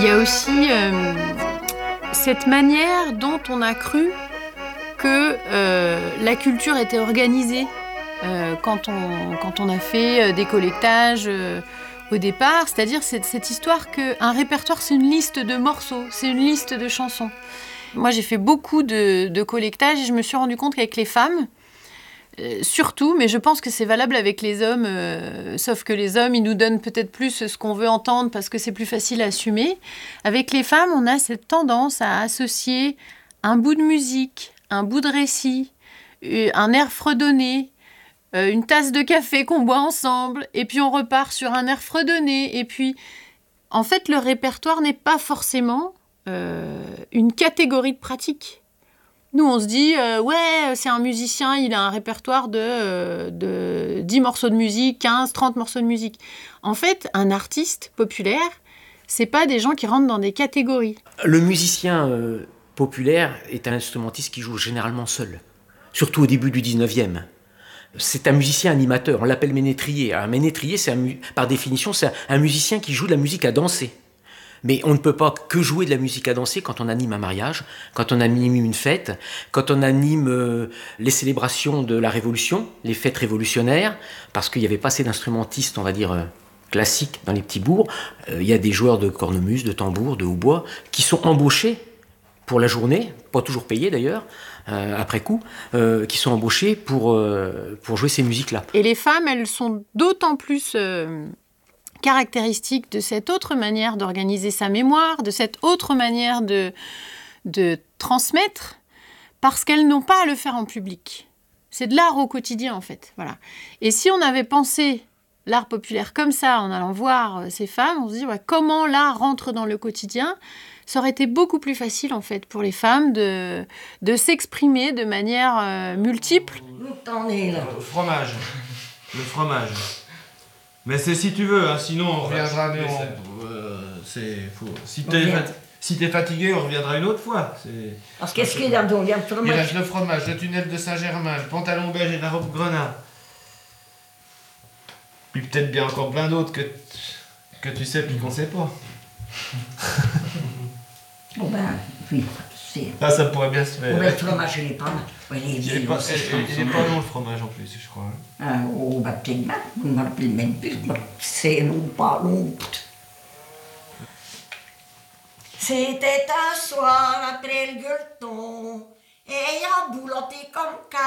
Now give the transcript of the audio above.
y a aussi cette manière dont on a cru que la culture était organisée quand on a fait des collectages au départ. C'est-à-dire cette histoire qu'un répertoire, c'est une liste de morceaux, c'est une liste de chansons. Moi, j'ai fait beaucoup de collectages et je me suis rendu compte qu'avec les femmes, surtout, mais je pense que c'est valable avec les hommes, sauf que les hommes, ils nous donnent peut-être plus ce qu'on veut entendre parce que c'est plus facile à assumer. Avec les femmes, on a cette tendance à associer un bout de musique, un bout de récit, un air fredonné, une tasse de café qu'on boit ensemble, et puis on repart sur un air fredonné. Et puis, en fait, le répertoire n'est pas forcément une catégorie de pratique. Nous, on se dit, ouais, c'est un musicien, il a un répertoire de 10 morceaux de musique, 15, 30 morceaux de musique. En fait, un artiste populaire, c'est pas des gens qui rentrent dans des catégories. Le musicien populaire est un instrumentiste qui joue généralement seul, surtout au début du 19e. C'est un musicien animateur, on l'appelle ménétrier. Un ménétrier, par définition, c'est un musicien qui joue de la musique à danser. Mais on ne peut pas que jouer de la musique à danser quand on anime un mariage, quand on anime une fête, quand on anime les célébrations de la Révolution, les fêtes révolutionnaires, parce qu'il n'y avait pas assez d'instrumentistes, on va dire, classiques dans les petits bourgs. Il y a des joueurs de cornemuse, de tambour, de hautbois, qui sont embauchés pour la journée, pas toujours payés d'ailleurs, après coup, qui sont embauchés pour jouer ces musiques-là. Et les femmes, elles sont d'autant plus caractéristiques de cette autre manière d'organiser sa mémoire, de cette autre manière de transmettre, parce qu'elles n'ont pas à le faire en public. C'est de l'art au quotidien, en fait. Voilà. Et si on avait pensé l'art populaire comme ça, en allant voir ces femmes, on se dit ouais, comment l'art rentre dans le quotidien, ça aurait été beaucoup plus facile, en fait, pour les femmes de s'exprimer de manière multiple. Où t'en es, là ? Le fromage. Le fromage. Mais c'est si tu veux, hein, sinon on reviendra. Si t'es fatigué, on reviendra une autre fois. Parce qu'est-ce qu'il y a dans le fromage ? Il reste le fromage, le tunnel de Saint-Germain, le pantalon beige et la robe grenat. Puis peut-être bien encore plein d'autres que tu sais puis qu'on sait pas. Bon ben, oui, c'est... Là, ça pourrait bien se faire. Oh ben, le fromage, il est pas mal. Il est pas long le fromage en plus, je crois. Oh ben, peut-être bien, on ne m'appelle même plus, c'est non pas long. C'était un soir après le gueuleton, et il a bouloté comme